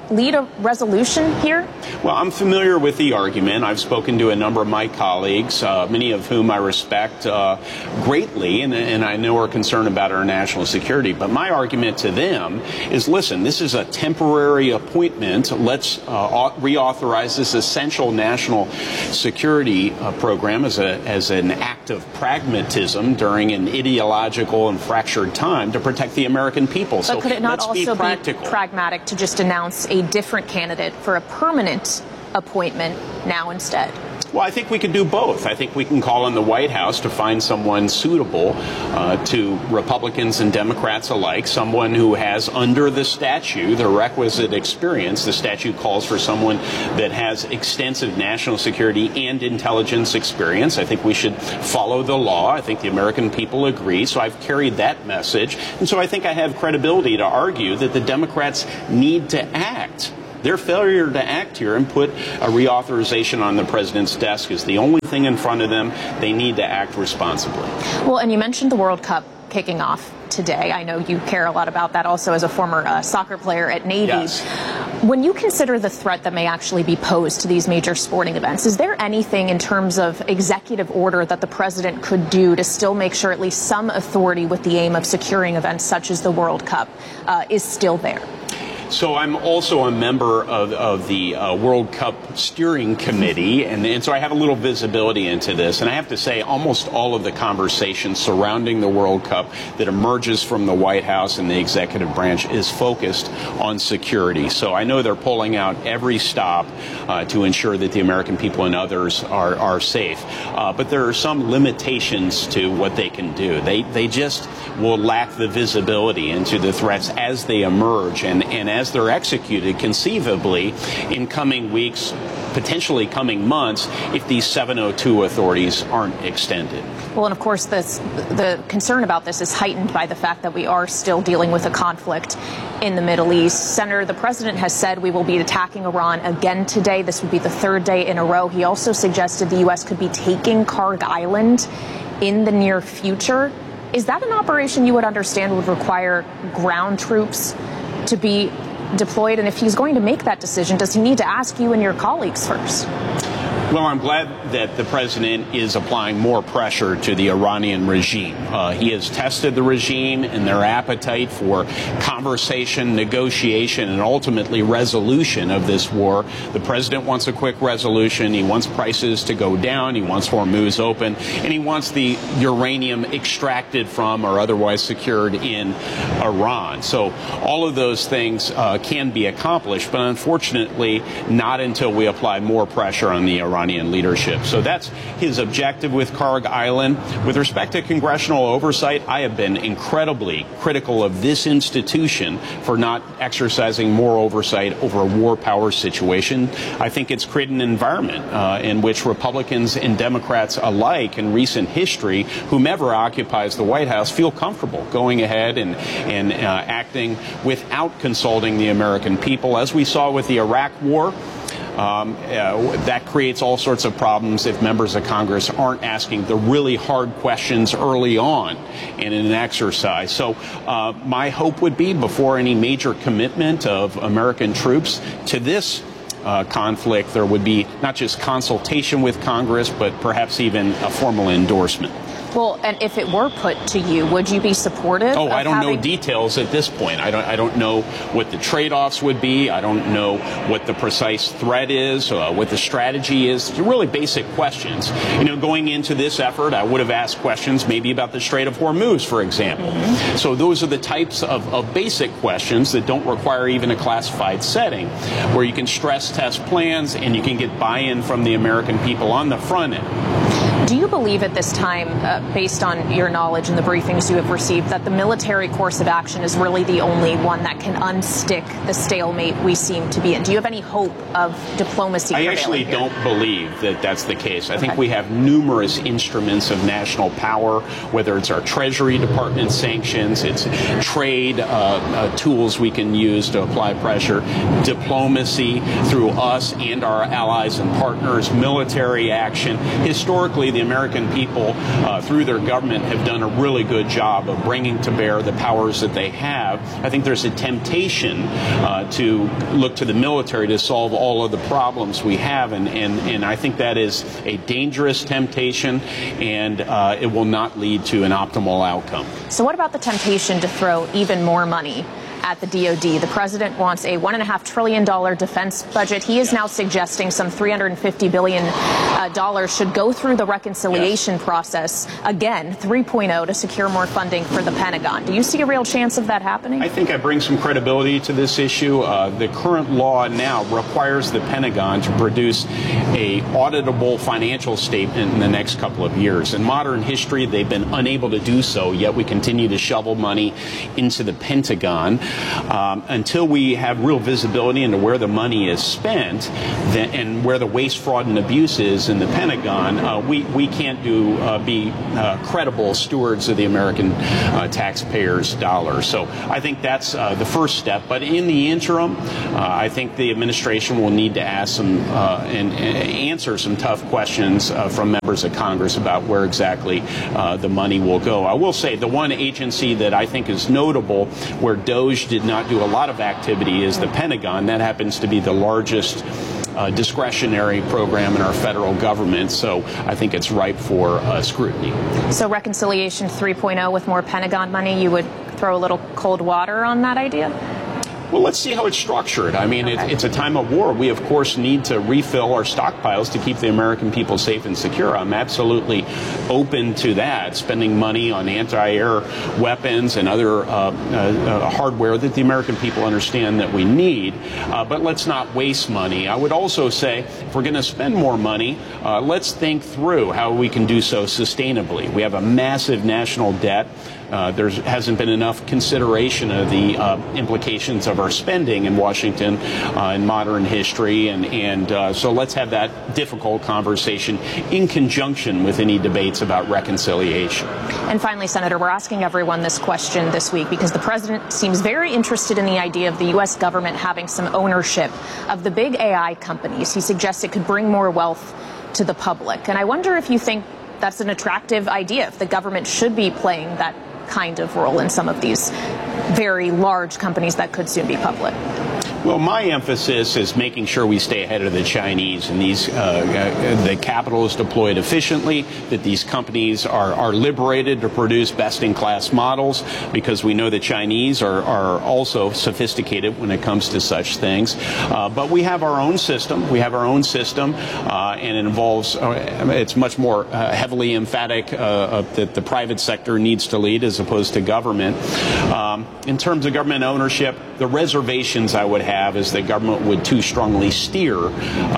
lead a resolution here? Well, I'm familiar with the argument. I've spoken to a number of my colleagues, uh, many of whom I respect uh, greatly, and, and I know are concerned about our national security. But my argument to them is, listen, this is a temporary appointment. Let's uh, reauthorize this essential national security uh, program as, a, as an act of pragmatism during an ideological and fractured time to protect the American people. But so could it not let's also be practical. be pragmatic to just announce a different candidate for a permanent appointment now instead? Well, I think we could do both. I think we can call on the White House to find someone suitable uh, to Republicans and Democrats alike, someone who has under the statute the requisite experience. The statute calls for someone that has extensive national security and intelligence experience. I think we should follow the law. I think the American people agree. So I've carried that message. And so I think I have credibility to argue that the Democrats need to act. Their failure to act here and put a reauthorization on the president's desk is the only thing in front of them. They need to act responsibly. Well, and you mentioned the World Cup kicking off today. I know you care a lot about that also as a former uh, soccer player at Navy. Yes. When you consider the threat that may actually be posed to these major sporting events, is there anything in terms of executive order that the president could do to still make sure at least some authority with the aim of securing events such as the World Cup uh, is still there? So I'm also a member of, of the uh, World Cup Steering Committee, and, and so I have a little visibility into this. And I have to say, almost all of the conversation surrounding the World Cup that emerges from the White House and the executive branch is focused on security. So I know they're pulling out every stop uh, to ensure that the American people and others are, are safe. Uh, but there are some limitations to what they can do. They, they just will lack the visibility into the threats as they emerge and, and as they're executed, conceivably, in coming weeks, potentially coming months, if these seven oh two authorities aren't extended. Well, and of course, this, the concern about this is heightened by the fact that we are still dealing with a conflict in the Middle East. Senator, the president has said we will be attacking Iran again today. This would be the third day in a row. He also suggested the U S could be taking Kharg Island in the near future. Is that an operation you would understand would require ground troops to be deployed? And if he's going to make that decision, does he need to ask you and your colleagues first? Well, I'm glad that the president is applying more pressure to the Iranian regime. Uh, he has tested the regime and their appetite for conversation, negotiation, and ultimately resolution of this war. The president wants a quick resolution. He wants prices to go down. He wants Hormuz open. And he wants the uranium extracted from or otherwise secured in Iran. So all of those things uh, can be accomplished, but unfortunately not until we apply more pressure on the Iranian Iranian leadership. So that's his objective with Kharg Island. With respect to congressional oversight, I have been incredibly critical of this institution for not exercising more oversight over a war power situation. I think it's created an environment uh, in which Republicans and Democrats alike in recent history, whomever occupies the White House, feel comfortable going ahead and, and uh, acting without consulting the American people. As we saw with the Iraq War, Um, uh, that creates all sorts of problems if members of Congress aren't asking the really hard questions early on in an exercise. So uh, my hope would be before any major commitment of American troops to this uh, conflict, there would be not just consultation with Congress, but perhaps even a formal endorsement. Well, and if it were put to you, would you be supportive? Oh, I don't having... know details at this point. I don't. I don't know what the trade-offs would be. I don't know what the precise threat is, uh, what the strategy is. They're really basic questions. You know, going into this effort, I would have asked questions maybe about the Strait of Hormuz, for example. Mm-hmm. So those are the types of, of basic questions that don't require even a classified setting, where you can stress test plans and you can get buy-in from the American people on the front end. Do you believe at this time, uh, based on your knowledge and the briefings you have received, that the military course of action is really the only one that can unstick the stalemate we seem to be in? Do you have any hope of diplomacy? I actually here? don't believe that that's the case. I okay. think we have numerous instruments of national power, whether it's our Treasury Department sanctions, it's trade uh, uh, tools we can use to apply pressure, diplomacy through us and our allies and partners, military action. Historically, the American people, uh, through their government, have done a really good job of bringing to bear the powers that they have. I think there's a temptation uh, to look to the military to solve all of the problems we have, and, and, and I think that is a dangerous temptation, and uh, it will not lead to an optimal outcome. So what about the temptation to throw even more money at the D O D? The president wants a one and a half trillion dollar defense budget. He is now suggesting some three hundred fifty billion dollars uh, should go through the reconciliation yes. process again, three point oh, to secure more funding for the Pentagon. Do you see a real chance of that happening? I think I bring some credibility to this issue. Uh, the current law now requires the Pentagon to produce a auditable financial statement in the next couple of years. In modern history, they've been unable to do so, yet we continue to shovel money into the Pentagon. Um, until we have real visibility into where the money is spent then, and where the waste, fraud, and abuse is in the Pentagon, uh, we, we can't do uh, be uh, credible stewards of the American uh, taxpayers' dollars. So I think that's uh, the first step. But in the interim, uh, I think the administration will need to ask some uh, and, and answer some tough questions uh, from members of Congress about where exactly uh, the money will go. I will say the one agency that I think is notable where DOGE did not do a lot of activity is the Pentagon. That happens to be the largest uh, discretionary program in our federal government, so I think it's ripe for uh, scrutiny. So reconciliation three point oh with more Pentagon money, you would throw a little cold water on that idea? Well, let's see how it's structured. I mean, okay. it, it's a time of war. We, of course, need to refill our stockpiles to keep the American people safe and secure. I'm absolutely open to that, spending money on anti-air weapons and other uh, uh, uh, hardware that the American people understand that we need. Uh, but let's not waste money. I would also say, if we're going to spend more money, uh, let's think through how we can do so sustainably. We have a massive national debt. Uh, there hasn't been enough consideration of the uh, implications of our spending in Washington uh, in modern history, and, and uh, so let's have that difficult conversation in conjunction with any debates about reconciliation. And finally, Senator, we're asking everyone this question this week because the president seems very interested in the idea of the U S government having some ownership of the big A I companies. He suggests it could bring more wealth to the public. And I wonder if you think that's an attractive idea, if the government should be playing that kind of role in some of these very large companies that could soon be public. Well, my emphasis is making sure we stay ahead of the Chinese, and these uh, uh, the capital is deployed efficiently, that these companies are, are liberated to produce best-in-class models, because we know the Chinese are, are also sophisticated when it comes to such things. Uh, but we have our own system. We have our own system, uh, and it involves, uh, it's much more uh, heavily emphatic uh, that the private sector needs to lead as opposed to government. Um, in terms of government ownership, the reservations I would have have is that government would too strongly steer uh,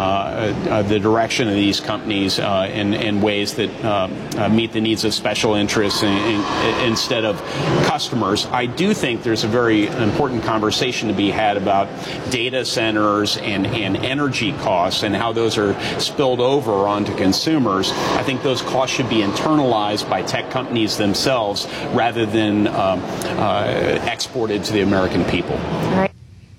uh, the direction of these companies uh, in, in ways that uh, uh, meet the needs of special interests in, in, instead of customers. I do think there's a very important conversation to be had about data centers and, and energy costs and how those are spilled over onto consumers. I think those costs should be internalized by tech companies themselves rather than uh, uh, exported to the American people. All right.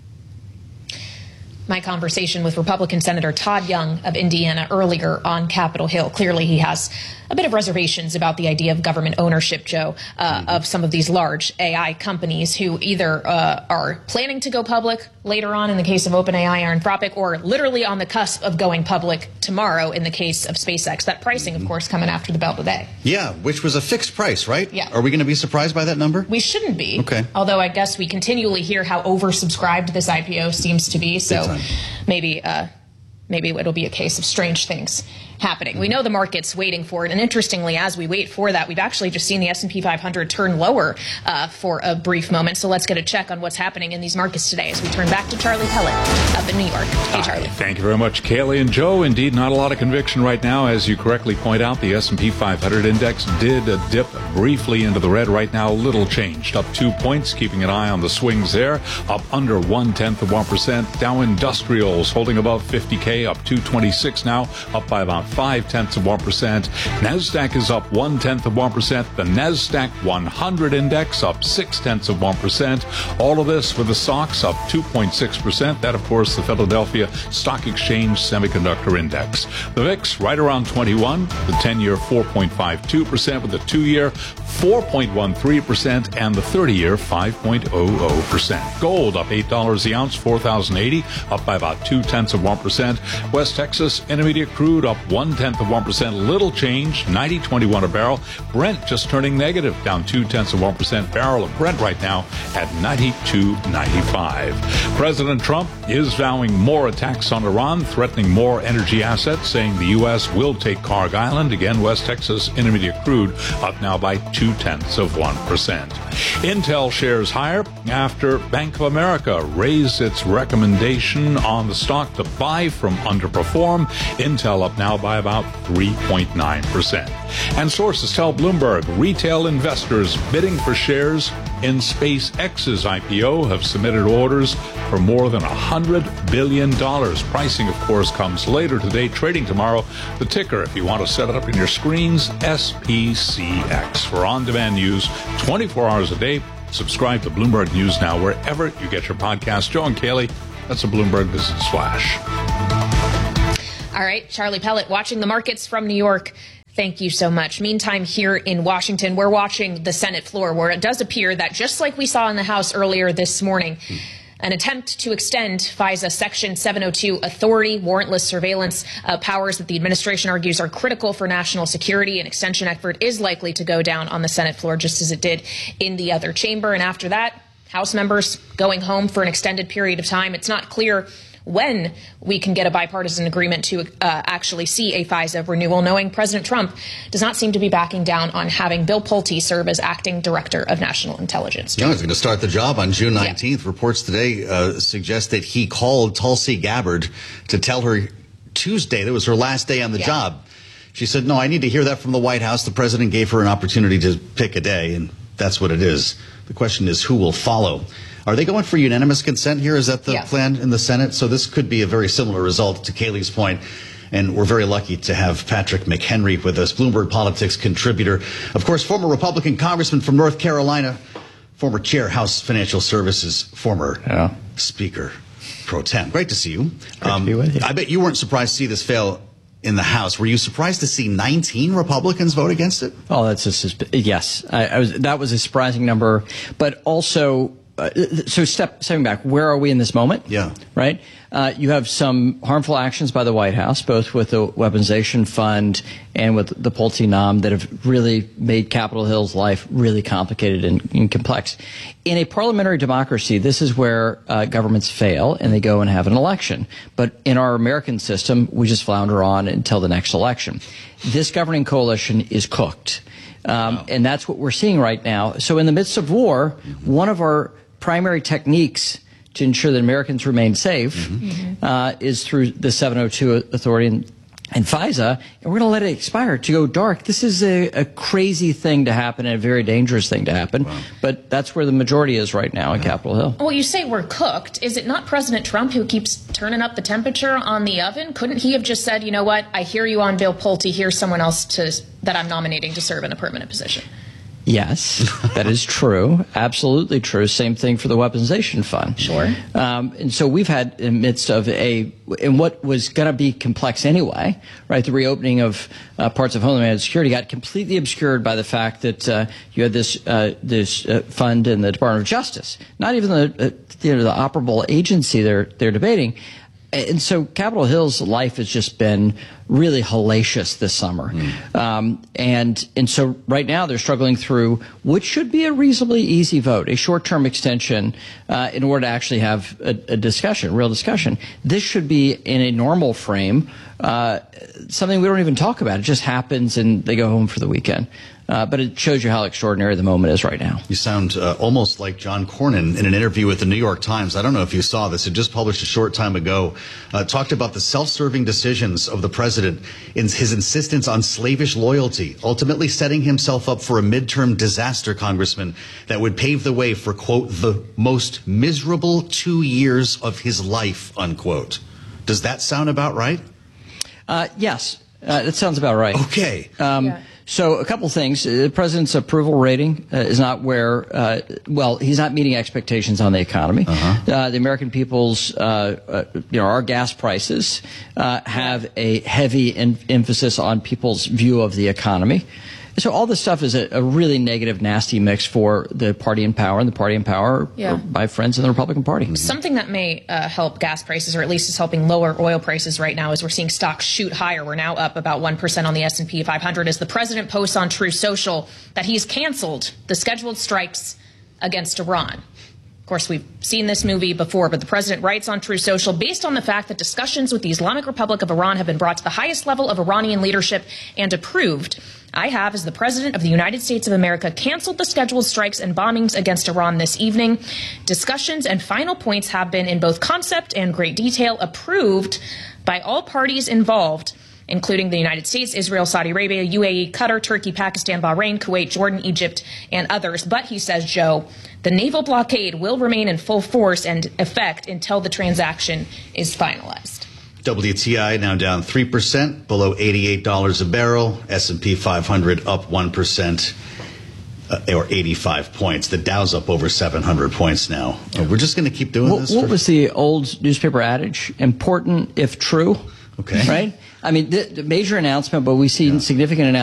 My conversation with Republican Senator Todd Young of Indiana earlier on Capitol Hill. Clearly, he has a bit of reservations about the idea of government ownership, Joe, uh, mm-hmm. of some of these large A I companies who either uh, are planning to go public later on in the case of OpenAI or Anthropic, or literally on the cusp of going public tomorrow in the case of SpaceX. That pricing, mm-hmm. of course, coming after the bell today. Yeah, which was a fixed price, right? Yeah. Are we going to be surprised by that number? We shouldn't be. Okay. Although I guess we continually hear how oversubscribed this I P O seems to be. So maybe uh, maybe it'll be a case of strange things happening. We know the market's waiting for it, and interestingly, as we wait for that, we've actually just seen the S and P five hundred turn lower uh, for a brief moment. So let's get a check on what's happening in these markets today as we turn back to Charlie Pellet up in New York. Hey, Charlie. Hi, thank you very much, Kaylee and Joe. Indeed, not a lot of conviction right now. As you correctly point out, the S and P five hundred index did uh, dip briefly into the red. Right now, a little changed, up two points, keeping an eye on the swings there, up under one-tenth of one percent. Dow Industrials holding above fifty K, up two twenty-six now, up by about five tenths of one percent. NASDAQ is up one tenth of one percent. The NASDAQ one hundred index up six tenths of one percent. All of this with the stocks up two point six percent. That, of course, the Philadelphia Stock Exchange Semiconductor Index. The V I X right around twenty-one. The ten-year four point five two percent, with the two-year four point one three percent, and the thirty-year five point zero zero percent. Gold up eight dollars the ounce, four thousand eighty, up by about two tenths of one percent. West Texas Intermediate crude up one tenth of one percent. Little change, ninety twenty-one a barrel. Brent just turning negative, down two tenths of one percent. Barrel of Brent right now at ninety-two ninety-five. President Trump is vowing more attacks on Iran, threatening more energy assets, saying the U S will take Karg Island. Again, West Texas Intermediate crude up now by two tenths of one percent. Intel shares higher after Bank of America raised its recommendation on the stock to buy from underperform. Intel up now by about three point nine percent. And sources tell Bloomberg retail investors bidding for shares in SpaceX's I P O have submitted orders for more than one hundred billion dollars. Pricing, of course, comes later today, trading tomorrow. The ticker, if you want to set it up in your screens, S P C X. For on-demand news twenty-four hours a day, subscribe to Bloomberg News Now wherever you get your podcast. Joe and Kaylee, that's a Bloomberg Business Flash. All right, Charlie Pellet, watching the markets from New York. Thank you so much. Meantime, here in Washington, we're watching the Senate floor, where it does appear that, just like we saw in the House earlier this morning, an attempt to extend FISA Section seven oh two authority, warrantless surveillance uh, powers that the administration argues are critical for national security. An extension effort is likely to go down on the Senate floor, just as it did in the other chamber. And after that, House members going home for an extended period of time. It's not clear when we can get a bipartisan agreement to uh, actually see a FISA renewal, knowing President Trump does not seem to be backing down on having Bill Pulte serve as acting director of national intelligence. Yeah, he's going to start the job on June nineteenth. Yeah. Reports today uh, suggest that he called Tulsi Gabbard to tell her Tuesday that was her last day on the yeah. job. She said, no, I need to hear that from the White House. The president gave her an opportunity to pick a day, and that's what it is. The question is, who will follow? Are they going for unanimous consent here? Is that the yeah. plan in the Senate? So this could be a very similar result to Kaylee's point. And we're very lucky to have Patrick McHenry with us, Bloomberg Politics contributor. Of course, former Republican congressman from North Carolina, former chair, House Financial Services, former yeah. Speaker pro tem. Great to see you. Great um, to be with you. I bet you weren't surprised to see this fail in the House. Were you surprised to see nineteen Republicans vote against it? Oh, that's a, yes. I, I was, that was a surprising number, but also, Uh, so step, stepping back, where are we in this moment? Yeah. Right? Uh, you have some harmful actions by the White House, both with the weaponization fund and with the Pulte nom, that have really made Capitol Hill's life really complicated and, and complex. In a parliamentary democracy, this is where uh, governments fail and they go and have an election. But in our American system, we just flounder on until the next election. This governing coalition is cooked. Um, wow. And that's what we're seeing right now. So in the midst of war, mm-hmm. one of our primary techniques to ensure that Americans remain safe mm-hmm. uh, is through the seven oh two authority and, and FISA, and we're going to let it expire to go dark. This is a, a crazy thing to happen and a very dangerous thing to happen, wow. but that's where the majority is right now in Capitol Hill. Well, you say we're cooked. Is it not President Trump who keeps turning up the temperature on the oven? Couldn't he have just said, you know what, I hear you on Bill Pulte, here's someone else to, that I'm nominating to serve in a permanent position? Yes, that is true. Absolutely true. Same thing for the weaponization fund. Sure. Um, and so we've had, in the midst of a, in what was going to be complex anyway, right, the reopening of uh, parts of Homeland Security got completely obscured by the fact that uh, you had this uh, this uh, fund in the Department of Justice, not even the uh, you know, the operable agency they're they're debating. And so Capitol Hill's life has just been really hellacious this summer. Mm. Um, and and so right now they're struggling through what should be a reasonably easy vote, a short-term extension, uh, in order to actually have a, a discussion, a real discussion. This should be in a normal frame, uh, something we don't even talk about. It just happens and they go home for the weekend. Uh, but it shows you how extraordinary the moment is right now. You sound uh, almost like John Cornyn in an interview with the New York Times. I don't know if you saw this. It just published a short time ago. Uh, talked about the self-serving decisions of the president in his insistence on slavish loyalty, ultimately setting himself up for a midterm disaster, Congressman, that would pave the way for, quote, the most miserable two years of his life, unquote. Does that sound about right? Uh, yes. Uh, that sounds about right. Okay. Um, yeah. So a couple things. The president's approval rating uh, is not where, uh, well, he's not meeting expectations on the economy. Uh-huh. Uh, the American people's, uh, uh, you know, our gas prices uh, have a heavy in- emphasis on people's view of the economy. So all this stuff is a, a really negative, nasty mix for the party in power, and the party in power yeah. are my friends in the Republican Party. Something that may uh, help gas prices, or at least is helping lower oil prices right now, is we're seeing stocks shoot higher. We're now up about one percent on the S and P five hundred as the president posts on Truth Social that he's canceled the scheduled strikes against Iran. Of course, we've seen this movie before, but the president writes on Truth Social, based on the fact that discussions with the Islamic Republic of Iran have been brought to the highest level of Iranian leadership and approved, I have, as the President of the United States of America, canceled the scheduled strikes and bombings against Iran this evening. Discussions and final points have been, in both concept and great detail, approved by all parties involved, including the United States, Israel, Saudi Arabia, U A E, Qatar, Turkey, Pakistan, Bahrain, Kuwait, Jordan, Egypt, and others. But, he says, Joe, the naval blockade will remain in full force and effect until the transaction is finalized. W T I now down three percent, below eighty-eight dollars a barrel. S and P five hundred up one percent, uh, or eighty-five points. The Dow's up over seven hundred points now. Uh, we're just going to keep doing what, this? What for- was the old newspaper adage? Important if true. Okay. Right? I mean, the, the major announcement, but we've seen yeah. significant announcements.